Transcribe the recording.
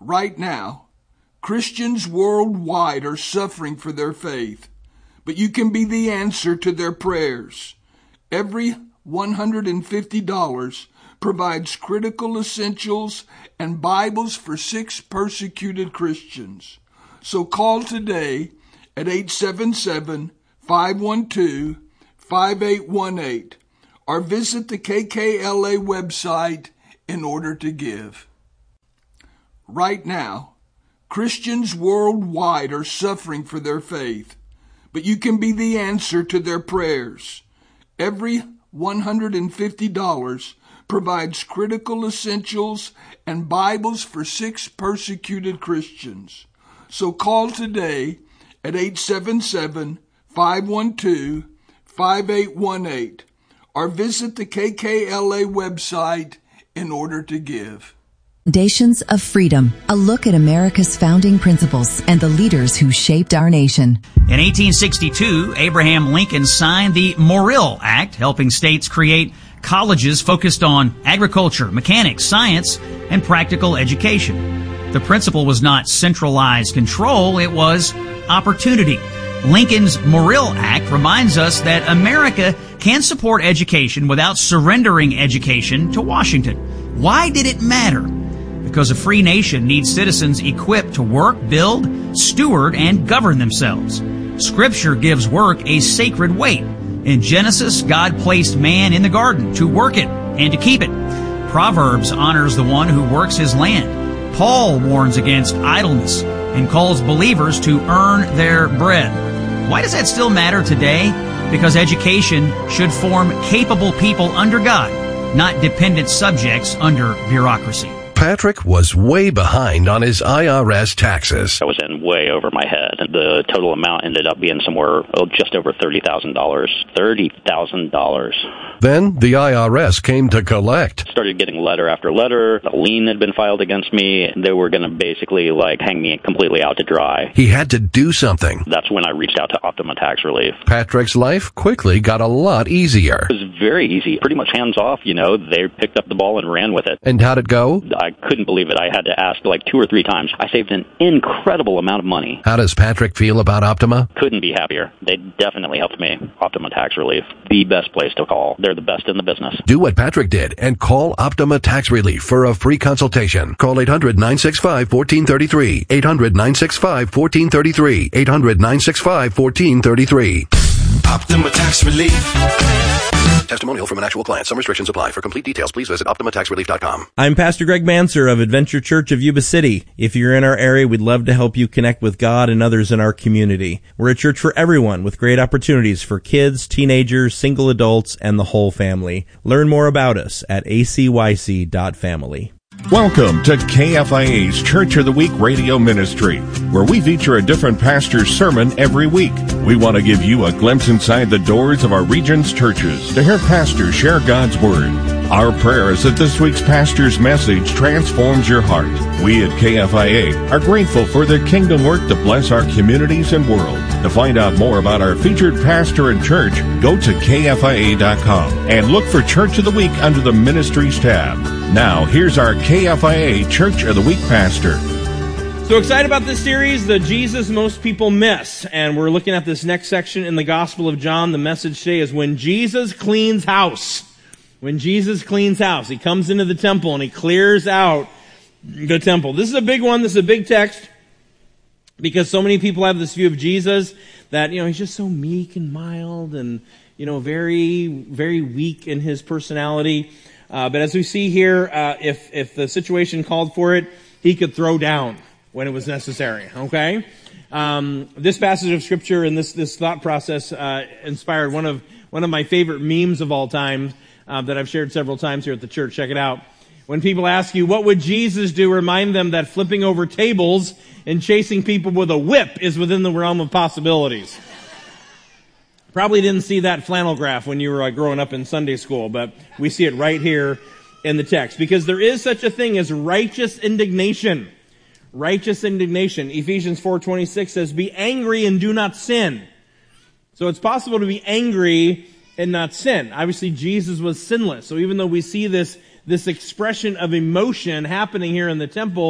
Right now, Christians worldwide are suffering for their faith, but you can be the answer to their prayers. Every $150 provides critical essentials and Bibles for 6 persecuted Christians. So call today at 877-512-5818 or visit the KKLA website in order to give. Right now, Christians worldwide are suffering for their faith, but you can be the answer to their prayers. Every $150 provides critical essentials and Bibles for 6 persecuted Christians. So call today at 877-512-5818 or visit the KKLA website in order to give. Foundations of Freedom, a look at America's founding principles and the leaders who shaped our nation. In 1862, Abraham Lincoln signed the Morrill Act, helping states create colleges focused on agriculture, mechanics, science, and practical education. The principle was not centralized control, it was opportunity. Lincoln's Morrill Act reminds us that America can support education without surrendering education to Washington. Why did it matter? Because a free nation needs citizens equipped to work, build, steward, and govern themselves. Scripture gives work a sacred weight. In Genesis, God placed man in the garden to work it and to keep it. Proverbs honors the one who works his land. Paul warns against idleness and calls believers to earn their bread. Why does that still matter today? Because education should form capable people under God, not dependent subjects under bureaucracy. Patrick was way behind on his IRS taxes. I was in way over my head. The total amount ended up being somewhere just over $30,000. $30,000. Then the IRS came to collect. Started getting letter after letter. A lien had been filed against me. They were going to basically hang me completely out to dry. He had to do something. That's when I reached out to Optima Tax Relief. Patrick's life quickly got a lot easier. It was very easy. Pretty much hands off, They picked up the ball and ran with it. And how'd it go? I couldn't believe it. I had to ask 2 or 3 times. I saved an incredible amount of money. How does Patrick feel about Optima? Couldn't be happier. They definitely helped me. Optima Tax Relief, the best place to call. They're the best in the business. Do what Patrick did and call Optima Tax Relief for a free consultation. Call 800-965-1433. 800-965-1433. 800-965-1433. Optima Tax Relief. Testimonial from an actual client. Some restrictions apply. For complete details, please visit OptimaTaxRelief.com. I'm Pastor Greg Manser of Adventure Church of Yuba City. If you're in our area, we'd love to help you connect with God and others in our community. We're a church for everyone with great opportunities for kids, teenagers, single adults, and the whole family. Learn more about us at acyc.family. Welcome to KFIA's Church of the Week radio ministry, where we feature a different pastor's sermon every week. We want to give you a glimpse inside the doors of our region's churches to hear pastors share God's Word. Our prayer is that this week's pastor's message transforms your heart. We at KFIA are grateful for the kingdom work to bless our communities and world. To find out more about our featured pastor and church, go to KFIA.com and look for Church of the Week under the Ministries tab. Now, here's our KFIA Church of the Week pastor. So excited about this series, the Jesus Most People Miss. And we're looking at this next section in the Gospel of John. The message today is when Jesus cleans house. When Jesus cleans house. He comes into the temple and he clears out the temple. This is a big one. This is a big text because so many people have this view of Jesus that, he's just so meek and mild and, very, very weak in his personality. But as we see here, if the situation called for it, he could throw down when it was necessary. Okay? This passage of scripture and this thought process inspired one of my favorite memes of all time that I've shared several times here at the church. Check it out. When people ask you, what would Jesus do? Remind them that flipping over tables and chasing people with a whip is within the realm of possibilities. Probably didn't see that flannel graph when you were growing up in Sunday school, but we see it right here in the text. Because there is such a thing as righteous indignation. Righteous indignation. Ephesians 4:26 says, be angry and do not sin. So it's possible to be angry and not sin. Obviously, Jesus was sinless. So even though we see this expression of emotion happening here in the temple,